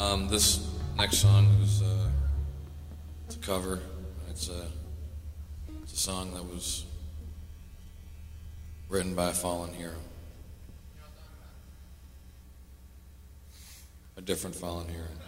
This next song is it's a cover. It's a song that was written by a fallen hero. A different fallen hero.